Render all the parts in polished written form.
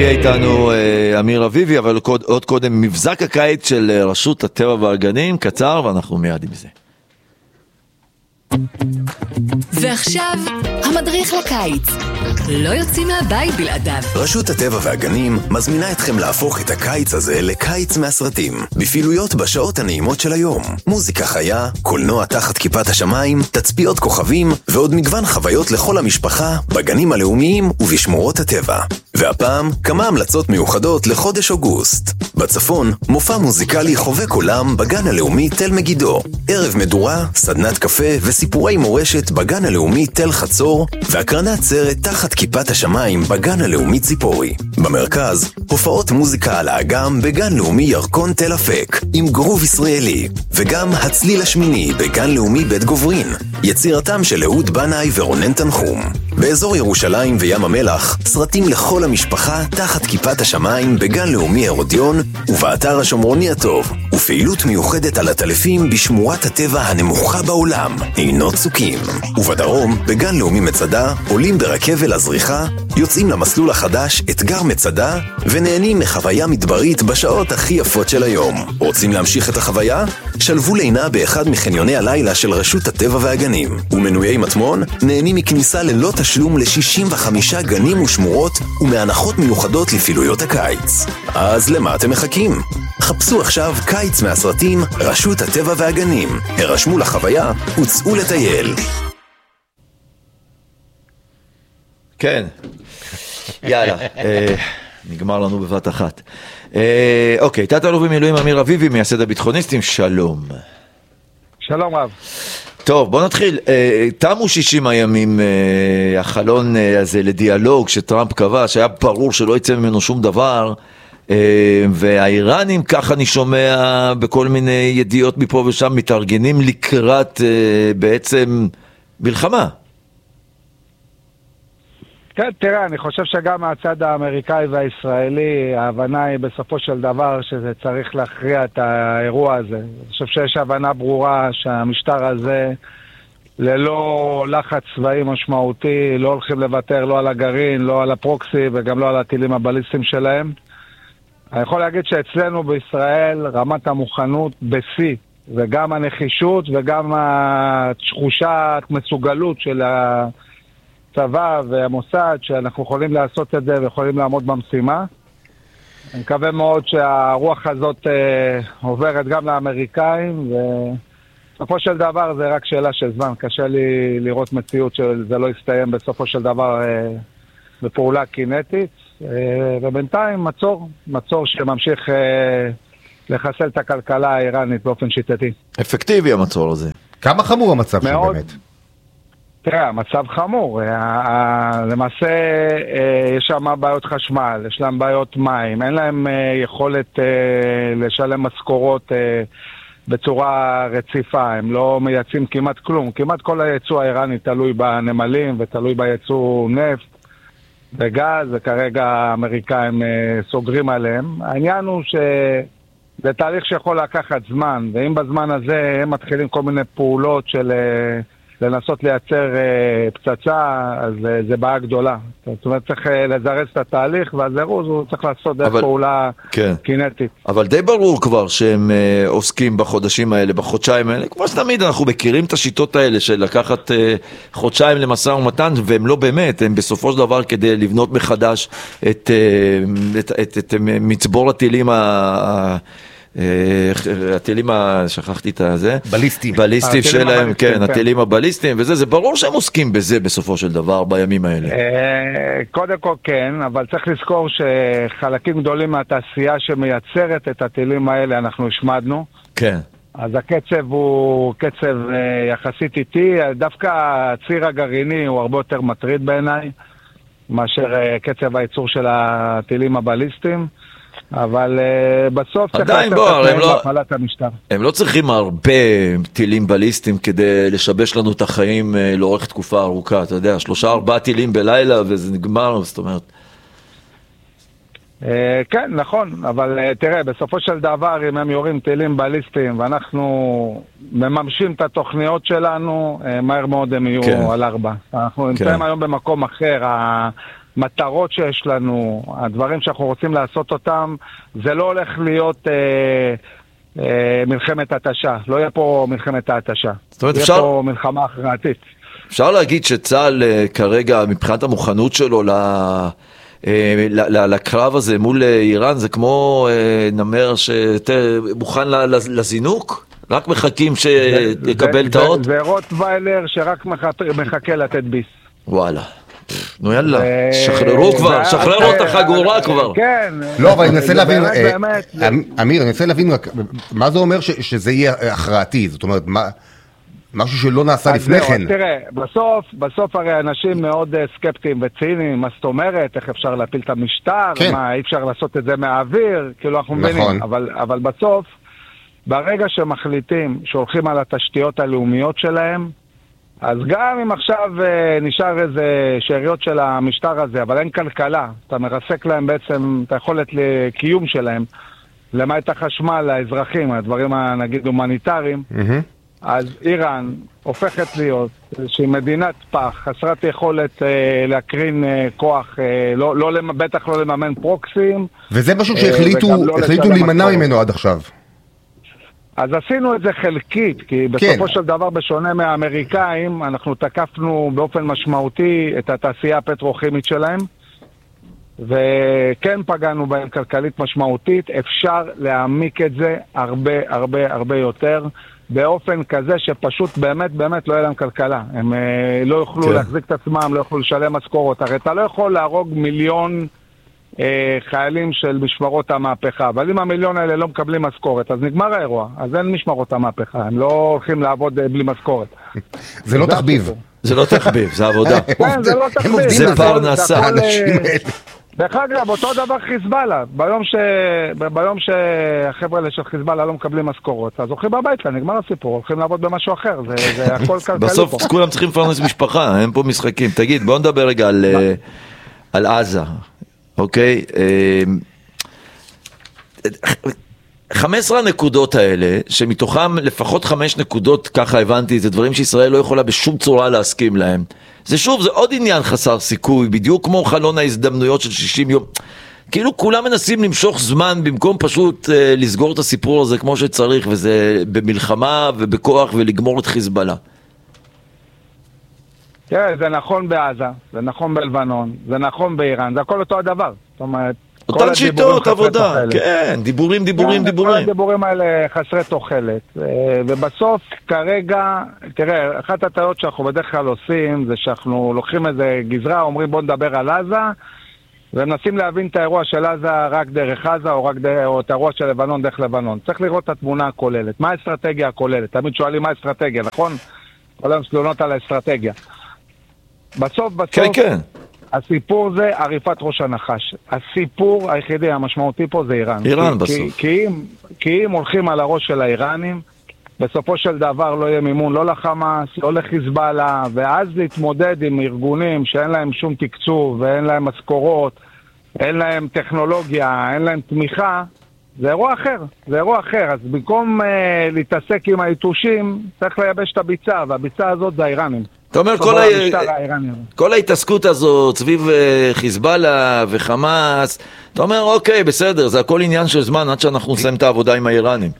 איתנו אמיר אביבי, אבל עוד קודם מבזק הקיץ של רשות הטבע והגנים, קצר ואנחנו מיד עם זה. ועכשיו, המדריך לקיץ. לא יוצאים מהבית בלעדיו. רשות הטבע והגנים מזמינה אתכם להפוך את הקיץ הזה לקיץ מהסרטים. בפעילויות בשעות הנעימות של היום. מוזיקה חיה, קולנוע תחת כיפת השמיים, תצפיות כוכבים, ועוד מגוון חוויות לכל המשפחה, בגנים הלאומיים ובשמורות הטבע. והפעם, כמה המלצות מיוחדות לחודש אוגוסט. בצפון, מופע מוזיקלי חובק עולם בגן הלאומי תל מגידו. ערב מדורה, סדנת קפה וסיפורי מורשת בגן הלאומי תל חצור, והקרנת סרט תחת כיפת השמיים בגן הלאומי ציפורי. במרכז, הופעות מוזיקה על האגם בגן לאומי ירקון תל אפק, עם גרוב ישראלי, וגם הצליל השמיני בגן לאומי בית גוברין, יצירתם של אהוד בנאי ורונן תנחום. באזור ירושלים וים המלח, סרטים לכל המשפחה תחת כיפת השמיים בגן לאומי הרודיון, ובאתר השומרוני הטוב, ופעילות מיוחדת על הטלפים בשמורת הטבע הנמוכה בעולם, עינות צוקים. ובדרום, בגן לאומי מצדה, עולים ברכבל הזריחה, יוצאים למסלול החדש אתגר מצדה, ונהנים מחוויה מדברית בשעות הכי יפות של היום. רוצים להמשיך את החוויה? שלבו לינה באחד מחניוני הלילה של רשות הטבע והגנים. ומנויי מטמון נהנים מכניסה ללא תשלום ל-65 גנים ושמורות, ומהנחות מיוחדות לפעילויות הקיץ. אז למה אתם מחכים? חפשו עכשיו קיץ מהסרטים רשות הטבע והגנים. הרשמו לחוויה וצאו לטייל. כן, יאללה, נגמר לנו בבת אחת. אוקיי, תת-אלוף במילואים אמיר אביבי, מייסד הביטחוניסטים, שלום. שלום רב. טוב, בוא נתחיל. תמו 60 הימים, החלון הזה לדיאלוג שטראמפ קבע, שהיה ברור שלא יצא ממנו שום דבר, והאיראנים, כך אני שומע בכל מיני ידיעות מפה ושם, מתארגנים לקראת בעצם מלחמה. כן, תראה, אני חושב שגם מהצד האמריקאי והישראלי, ההבנה היא בסופו של דבר שזה צריך להכריע את האירוע הזה. אני חושב שיש הבנה ברורה שהמשטר הזה, ללא לחץ צבאי משמעותי, לא הולכים לוותר לא על הגרעין, לא על הפרוקסי וגם לא על הטילים הבליסטיים שלהם. אני יכול להגיד שאצלנו בישראל רמת המוכנות בשיא, וגם הנחישות וגם התחושת מסוגלות של הצבא והמוסד, שאנחנו יכולים לעשות את זה ויכולים לעמוד במשימה. אני מקווה מאוד שהרוח הזאת עוברת גם לאמריקאים, ובסופו של דבר זה רק שאלה של זמן. קשה לי לראות מציאות שזה לא יסתיים בסופו של דבר בפעולה קינטית, ובינתיים מצור שממשיך לחסל את הכלכלה האיראנית באופן שיטתי. אפקטיבי המצור הזה. כמה חמור המצב שם באמת? תראה, המצב חמור. למעשה יש שם בעיות חשמל, יש להם בעיות מים, אין להם יכולת לשלם משכורות בצורה רציפה, הם לא מייצאים כמעט כלום. כמעט כל הייצוא האיראני תלוי בנמלים ותלוי בייצוא נפט וגז, וכרגע האמריקאים סוגרים עליהם. העניין הוא שזה תהליך שיכול לקחת זמן, ואם בזמן הזה הם מתחילים כל מיני פעולות של לנסות לייצר פצצה, אז זה בעיה גדולה. זאת אומרת, צריך לזרז את התהליך, והזירוז הוא צריך לעשות דרך פעולה קינטית. אבל די ברור כבר שהם עוסקים בחודשים האלה, בחודשיים האלה. כמו שתמיד אנחנו מכירים את השיטות האלה של לקחת חודשיים למשא ומתן, והם לא באמת, הם בסופו של דבר כדי לבנות מחדש את מצבור הטילים הטילים, שכחתי את זה, בליסטים שלהם, כן, הטילים הבליסטיים וזה, זה ברור שהם עוסקים בזה בסופו של דבר בימים האלה. קודם כל כן, אבל צריך לזכור שחלקים גדולים מהתעשייה שמייצרת את הטילים האלה אנחנו השמדנו. כן. אז הקצב הוא קצב יחסית איטי, דווקא הציר הגרעיני הוא הרבה יותר מטריד בעיניי מאשר קצב הייצור של הטילים הבליסטיים. אבל בסוף עדיין הם לא צריכים הרבה טילים בליסטיים כדי לשבש לנו את החיים לאורך תקופה ארוכה, אתה יודע, 3-4 טילים בלילה וזה נגמר, זאת אומרת. כן, נכון, אבל תראה, בסופו של דבר אם הם יורים טילים בליסטיים ואנחנו מממשים את התוכניות שלנו, מהר מאוד הם יהיו על 4. אנחנו נמצאים היום במקום אחר, המטרות שיש לנו, הדברים שאנחנו רוצים לעשות אותם, זה לא הולך להיות מלחמת התשה. לא יהיה פה מלחמת התשה. זאת אומרת, יהיה פה מלחמה הכרעתית. אפשר להגיד שצה"ל כרגע, מבחינת המוכנות שלו לקרב הזה מול איראן, זה כמו נמר שמוכן לזינוק? רק מחכים שיקבל את האות? זה רוטוויילר שרק מחכה לתת ביס. וואלה. נו יאללה, שחררו כבר, שחררו את החגורה כבר. כן. לא, אבל אני מנסה להבין, אמיר, אני מנסה להבין רק, מה זה אומר שזה יהיה הכרעתי? זאת אומרת, משהו שלא נעשה לפני כן. תראה, בסוף הרי אנשים מאוד סקפטיים וציניים, מה זאת אומרת, איך אפשר להפיל את המשטר, מה, אי אפשר לעשות את זה מהאוויר, כאילו אנחנו מבינים, אבל בסוף, ברגע שמחליטים שהולכים על התשתיות הלאומיות שלהם, אז גם אם עכשיו נשאר איזה שאריות של המשטר הזה, אבל אין כלכלה, אתה מרסק להם בעצם את היכולת לקיום שלהם, למעט החשמל, האזרחים, הדברים נגיד הומניטריים, אז איראן הופכת להיות שהיא מדינת פח, חסרת יכולת להקרין כוח, בטח לא לממן פרוקסים. וזה משהו שהחליטו להימנע ממנו עד עכשיו. אז עשינו את זה חלקית, כי בסופו של דבר, בשונה מהאמריקאים, אנחנו תקפנו באופן משמעותי את התעשייה הפטרוכימית שלהם, וכן פגענו בהם כלכלית משמעותית. אפשר להעמיק את זה הרבה יותר, באופן כזה שפשוט באמת לא יהיה להם כלכלה. הם לא יוכלו להחזיק את עצמם, לא יוכלו לשלם משכורות. הרי אתה לא יכול להרוג מיליון חיילים של משמרות המהפכה, אבל אם המיליון האלה לא מקבלים משכורת, אז נגמר האירוע, אז אין משמרות המהפכה, הם לא הולכים לעבוד בלי משכורת. זה לא תחביב. זה לא תחביב, זה עבודה. כן, זה לא תחביב. זה פרנסה. דרך אגב, אותו דבר חיזבאללה, ביום שהחבר'ה של חיזבאללה לא מקבלים משכורות, אז הולכים הביתה, נגמר הסיפור, הולכים לעבוד במשהו אחר, זה הכל כלכלי פה. בסוף כולם צריכים לפרנס משפחה, אין פה משחקים. תגיד, בואו נדבר רגע על עזה. אוקיי, 15 הנקודות האלה, שמתוכם לפחות 5 נקודות, ככה הבנתי, זה דברים שישראל לא יכולה בשום צורה להסכים להם. זה שוב, זה עוד עניין חסר סיכוי, בדיוק כמו חלון ההזדמנויות של 60 יום. כאילו כולם מנסים למשוך זמן, במקום פשוט לסגור את הסיפור הזה כמו שצריך, וזה במלחמה ובכוח ולגמור את חיזבאללה. כן, זה נכון בעזה, זה נכון בלבנון, זה נכון באיראן, זה הכל אותו הדבר. זאת אומרת, אותן שיטות, עבודה, כן, דיבורים. כל הדיבורים האלה חסרי תוחלת. ובסוף, כרגע, תראה, אחת הטעויות שאנחנו בדרך כלל עושים, זה שאנחנו לוקחים איזה גזרה, אומרים בוא נדבר על עזה, ומנסים להבין את האירוע של עזה רק דרך עזה, או את האירוע של לבנון דרך לבנון. צריך לראות את התמונה הכוללת. מה האסטרטגיה הכוללת? תמיד שואלים מה האסטרטגיה, נכון? כל היום סלונות על האסטרטגיה. בסוף, כן. הסיפור זה עריפת ראש הנחש. הסיפור היחידי המשמעותי פה זה איראן. איראן בסוף. כי אם הולכים על הראש של האיראנים, בסופו של דבר לא יהיה מימון, לא לחמאס, לא לחיזבאללה, ואז להתמודד עם ארגונים שאין להם שום תקצוב, ואין להם משכורות, אין להם טכנולוגיה, אין להם תמיכה, זה אירוע אחר. אז במקום להתעסק עם היתושים, צריך לייבש את הביצה, והביצה הזאת זה האיראנים. אתה אומר, כל ההתעסקות הזאת סביב חיזבאללה וחמאס, אתה אומר, אוקיי, בסדר, זה הכל עניין של זמן עד שאנחנו נסיים את העבודה עם האיראנים.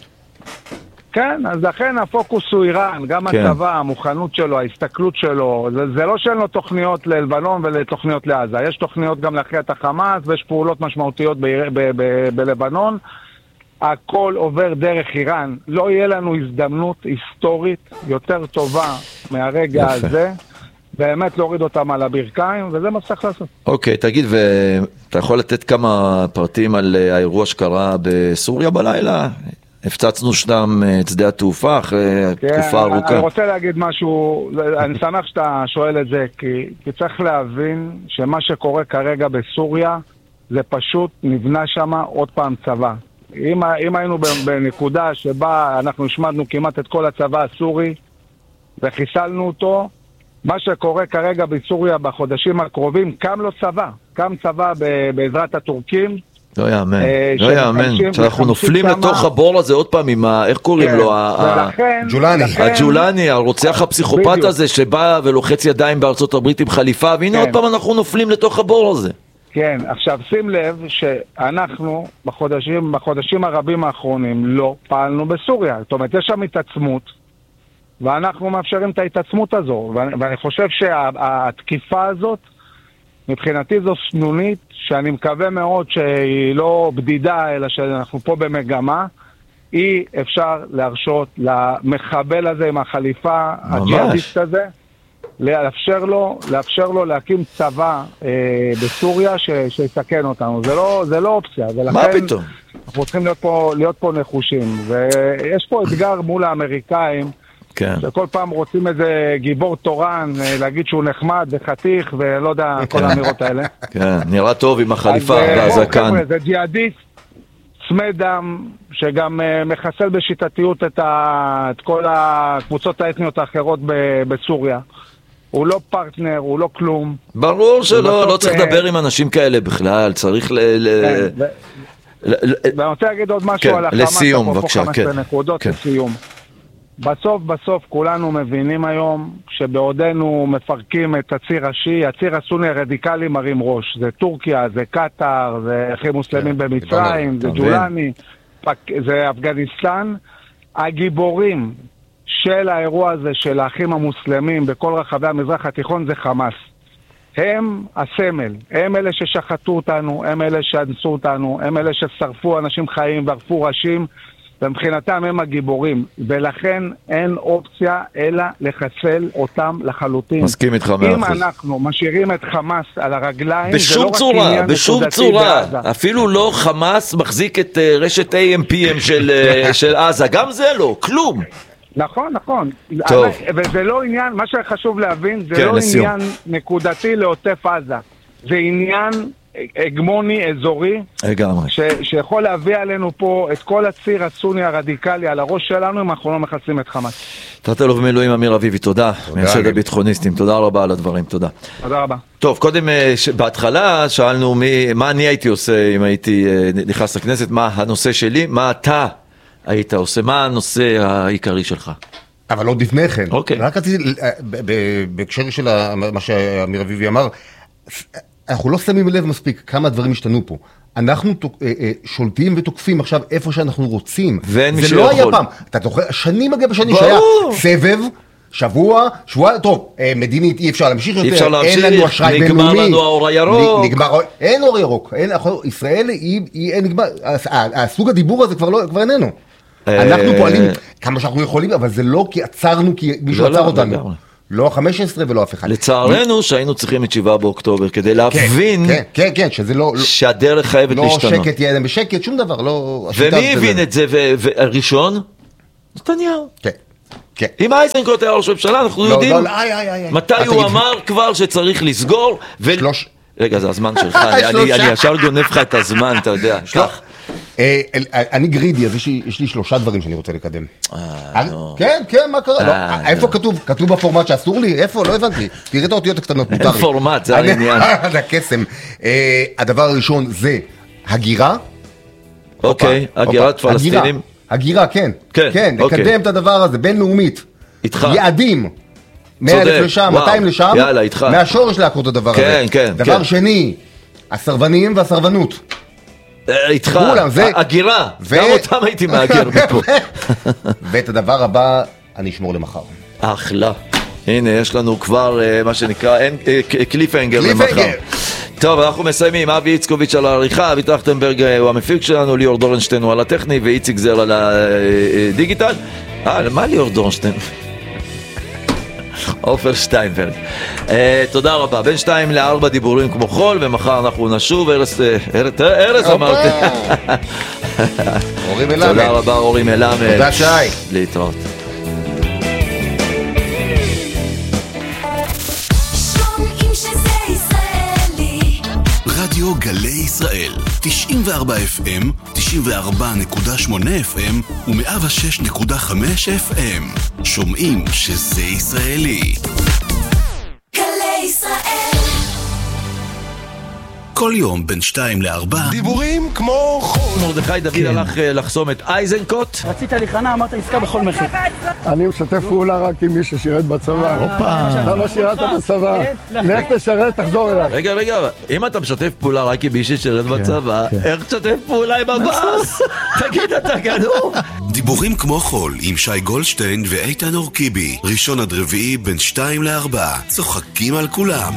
כן, אז לכן הפוקוס הוא איראן, גם הצבא, המוכנות שלו, ההסתכלות שלו, זה לא שאין לו תוכניות ללבנון ולתוכניות לעזה, יש תוכניות גם להכריע את החמאס, ויש פעולות משמעותיות בלבנון, הכל עובר דרך איראן. לא יהיה לנו הזדמנות היסטורית יותר טובה מהרגע הזה, באמת להוריד אותם על הברכיים, וזה מה שצריך לעשות. אוקיי, תגיד, ואתה יכול לתת כמה פרטים על האירוע שקרה בסוריה בלילה? הפצצנו שם את שדה התעופה אחרי תקופה ארוכה. אני רוצה להגיד משהו, אני שמח שאתה שואל את זה, כי צריך להבין שמה שקורה כרגע בסוריה, זה פשוט נבנה שם עוד פעם צבא. אם היינו בנקודה שבה אנחנו השמדנו כמעט את כל הצבא הסורי וחיסלנו אותו, מה שקורה כרגע בסוריה בחודשים הקרובים, קם צבא בעזרת הטורקים, לא יאמן, שאנחנו נופלים לתוך הבור הזה עוד פעם עם איך קוראים לו? הג'ולני, הרוצח הפסיכופת הזה שבא ולוחץ ידיים בארצות הברית עם חליפה, והנה עוד פעם אנחנו נופלים לתוך הבור הזה. כן, עכשיו שים לב שאנחנו בחודשים הרבים האחרונים לא פעלנו בסוריה, זאת אומרת יש שם התעצמות, ואנחנו מאפשרים את ההתעצמות הזו, ואני חושב שהתקיפה הזאת מבחינתי זו סנונית שאני מקווה מאוד שהיא לא בדידה, אלא שאנחנו פה במגמה. אי אפשר להרשות למחבל הזה עם החליפה, הג'יהאדיסט הזה, לאפשר לו להקים צבא בסוריה שיסכן אותנו. זה לא אופציה, ולכן אנחנו צריכים להיות פה נחושים. ויש פה אתגר מול האמריקאים, כן. שכל פעם רוצים איזה גיבור תורן, להגיד שהוא נחמד וחתיך ולא יודע, כל האמירות האלה. כן, נראה טוב עם החליפה והזקן. זה ג'יהאדיסט צמא דם, שגם מחסל בשיטתיות את כל הקבוצות האתניות האחרות בסוריה. הוא לא פרטנר, הוא לא כלום. ברור שלא, לא צריך לדבר עם אנשים כאלה בכלל, צריך ואני רוצה להגיד עוד משהו על החמאס. לסיום, בבקשה, כן. לסיום. בסוף כולנו מבינים היום שבעודנו מפרקים את הציר השיעי, הציר הסוני הרדיקלי מרים ראש. זה טורקיה, זה קטר, זה אחים מוסלמים במצרים, זה ג'ולני, זה אפגניסטן. הגיבורים של האירוע הזה של האחים המוסלמים בכל רחבי המזרח התיכון זה חמאס. הם הסמל, הם אלה ששחטו אותנו, הם אלה שאנסו אותנו, הם אלה ששרפו אנשים חיים וערפו ראשים, ומבחינתם הם הגיבורים, ולכן אין אופציה אלא לחסל אותם לחלוטין. מסכים איתך 100%. אם אנחנו משאירים את חמאס על הרגליים, בשום צורה, בשום צורה, אפילו לא חמאס מחזיק את רשת AMPM של עזה, גם זה לא, כלום. נכון. טוב. וזה לא עניין, מה שחשוב להבין, זה לא עניין נקודתי לעוטף עזה, זה עניין הגמוני, אזורי, שיכול להביא עלינו פה את כל הציר הסוני הרדיקלי על הראש שלנו אם אנחנו לא מחסלים את חמאס. תת-אלוף במילואים אמיר אביבי, תודה. מייסד הביטחוניסטים, תודה רבה על הדברים, תודה. תודה רבה. טוב, קודם, בהתחלה שאלנו מה אני הייתי עושה אם הייתי נכנס לכנסת, מה הנושא שלי, מה אתה היית עושה, מה הנושא העיקרי שלך? אבל עוד לפני כן, רק רציתי, בהקשר של מה שאמיר אביבי אמר, אנחנו לא שמים לב מספיק כמה דברים השתנו פה. אנחנו שולטים ותוקפים עכשיו איפה שאנחנו רוצים. זה לא היה פעם. אתה זוכר, שנים אגב בשנים שהיה סבב, שבוע, טוב, מדינית אי אפשר להמשיך יותר, אין לנו אשראי בינלאומי. נגמר לנו האור הירוק. אין אור ירוק. ישראל היא נגמר, הסוג הדיבור הזה כבר איננו. אנחנו פועלים כמה שאנחנו יכולים, אבל זה לא כי עצרנו, כי מישהו עצר אותנו. לא 15 ולא אף אחד. לצערנו שהיינו צריכים את 7 באוקטובר כדי להבין שזה לא שהדרך חייבת להשתנות. לא שקט יהיה בשקט, שום דבר. ומי הבין את זה הראשון? נתניהו. כן. אם אייזנקוט היה ראש הממשלה, אנחנו יודעים מתי הוא אמר כבר שצריך לסגור. רגע, זה הזמן שלך, אני ישר גונב לך את הזמן, אתה יודע. אני גרידי, אז יש לי 3 דברים שאני רוצה לקדם. כן, מה קרה? איפה כתוב? כתוב בפורמט שאסור לי? איפה? לא הבנתי. תראה את האותיות הקטנות, מותר לי. אין פורמט, זה העניין. זה הקסם. הדבר הראשון זה הגירה. אוקיי, הגירת פלסטינים. הגירה, כן. כן, לקדם את הדבר הזה, בינלאומית. איתך. יעדים. 100,000 לשם, 200 לשם. יאללה, איתך. מהשורש לעקור את הדבר הזה. כן. דבר שני, הסרבנים והסרבנות. איתך, הגירה, גם אותם הייתי מאגר מפה. ואת הדבר הבא אני אשמור למחר. אחלה. הנה, יש לנו כבר מה שנקרא קליפהנגר למחר. טוב, אנחנו מסיימים. אבי איצקוביץ' על העריכה, אבי טרכטנברג הוא המפיק שלנו, ליאור דורנשטיין הוא על הטכני, ואיציק זר על הדיגיטל. מה ליאור דורנשטיין? עופר שטיינברג. תודה רבה. בין 2 ל-4 דיבורים כמו חול, ומחר אנחנו נשוב. ארז אמרתי. אורי מלמד. תודה רבה, אורי מלמד. תודה שי. שומעים להתראות. שזה ישראלי. רדיו גלי ישראל, 94 FM, 94.8 FM ו106.5 FM. שומעים שזה ישראלי. גלי ישראל. כל יום בין 2 ל-4. דיבורים כמו חול. מרדכי דוד הלך לחסום את אייזנקוט. רצית להיכנע, אמרת עסקה בכל מחיר. אני משתף פעולה רק עם מי ששירת בצבא. אתה לא שירת בצבא. לך תשרת, תחזור אליי. רגע, אם אתה משתף פעולה רק עם מי ששירת בצבא, איך תשתף פעולה עם הבאס? תגיד, אתה גנוב. דיבורים כמו חול עם שי גולדשטיין ואיתן אורקיבי. ראשון עד רביעי בין 2 ל-4. צוחקים על כולם.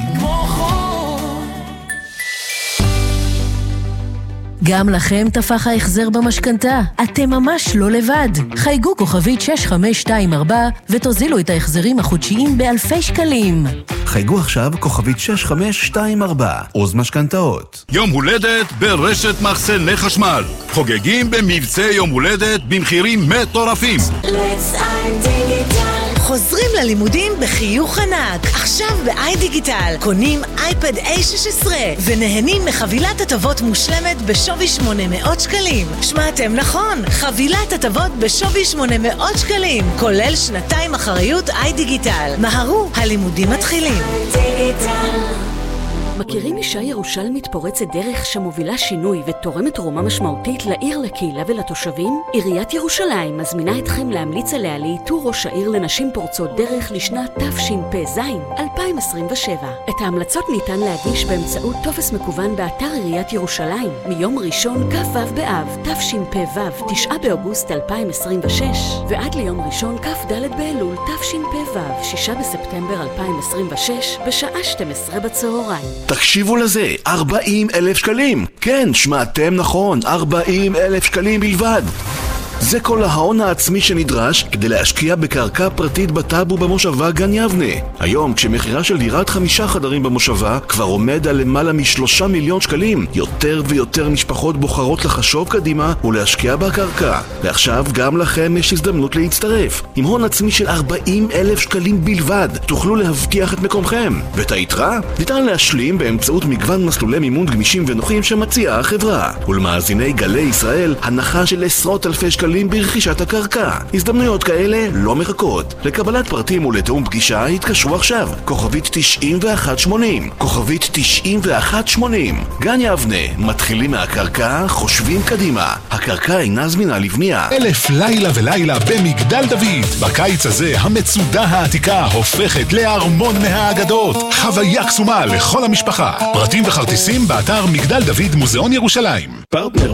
גם לכם תפח ההחזר במשכנתה. אתם ממש לא לבד. חייגו כוכבית 6524 ותוזילו את ההחזרים החודשיים באלפי שקלים. חייגו עכשיו כוכבית 6524. עוז משכנתאות. יום הולדת ברשת מחסני חשמל. חוגגים במבצע יום הולדת במחירים מטורפים. חוזרים ללימודים בחיוך ענק. עכשיו ב-iDigital קונים אייפד A16 ונהנים מחבילת הטבות מושלמת בשווי 800 שקלים. שמעתם נכון, חבילת הטבות בשווי 800 שקלים, כולל 2 אחריות iDigital. מהרו, הלימודים מתחילים. מכירים אישה ירושלמית פורצת דרך שמובילה שינוי ותורמת תרומה משמעותית לעיר, לקהילה ולתושבים? עיריית ירושלים מזמינה אתכם להמליץ עליה לאיתור ראש העיר לנשים פורצות דרך לשנת תשפ"ז 2027. את ההמלצות ניתן להגיש באמצעות טופס מקוון באתר עיריית ירושלים מיום ראשון כ"ו באב תשפ"ו 9 באוגוסט 2026 ועד ליום ראשון כ"ד באלול תשפ"ו 6 בספטמבר 2026 בשעה 12 בצהריים. תקשיבו לזה, 40,000 שקלים. כן, שמעתם נכון, 40,000 שקלים בלבד. זה כל ההון העצמי שנדרש כדי להשקיע בקרקע פרטית בטאבו במושבה גן יבנה. היום, כשמחירה של דירת 5 חדרים במושבה כבר עומד על למעלה מ3 מיליון שקלים, יותר ויותר משפחות בוחרות לחשוב קדימה ולהשקיע בקרקע. ועכשיו גם לכם יש הזדמנות להצטרף. עם הון עצמי של 40,000 שקלים בלבד, תוכלו להבטיח את מקומכם. ואת היתרה ניתן להשלים באמצעות מגוון מסלולי מימון גמישים ונוחים שמציעה החברה. ולמאזיני גלי ישראל, הנחה של עשרות אלפי שקלים ברכישת הקרקע. הזדמנויות כאלה לא מחכות. לקבלת פרטים ולתאום פגישה התקשרו עכשיו. כוכבית 9180. כוכבית 9180. גן יבנה, מתחילים מהקרקע, חושבים קדימה. הקרקע אינה זמינה לבנייה. 1000 לילה ולילה במגדל דוד. בקיץ הזה המצודה העתיקה הופכת לארמון מהאגדות. חוויה קסומה לכל המשפחה. פרטים וכרטיסים באתר מגדל דוד מוזיאון ירושלים. פרטנר